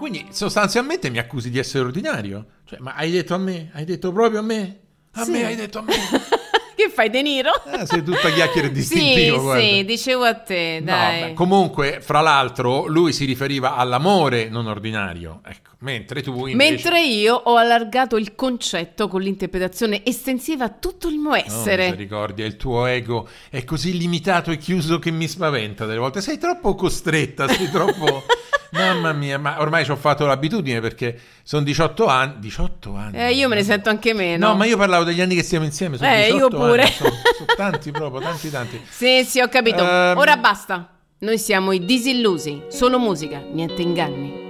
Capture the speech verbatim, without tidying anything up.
Quindi sostanzialmente mi accusi di essere ordinario. Cioè, ma hai detto a me? Hai detto proprio a me? A Sì. me hai detto a me? Che fai, De Niro? Eh, sei tutta chiacchiere e distintivo, Sì, guarda. sì, dicevo a te, No, dai. beh, comunque, fra l'altro, lui si riferiva all'amore non ordinario, ecco, mentre tu invece... Mentre io ho allargato il concetto con l'interpretazione estensiva a tutto il mio Oh, essere. misericordia, il tuo ego è così limitato e chiuso che mi spaventa delle volte. Sei troppo costretta, sei troppo... Mamma mia, ma ormai ci ho fatto l'abitudine perché sono diciotto anni. diciotto anni. Eh, io me ne sento anche meno. No, ma io parlavo degli anni che stiamo insieme. Sono Eh, io diciotto pure. anni, sono, sono tanti proprio, tanti, tanti. Sì, sì, ho capito. Ehm, Ora basta. Noi siamo i disillusi. Solo musica, niente inganni.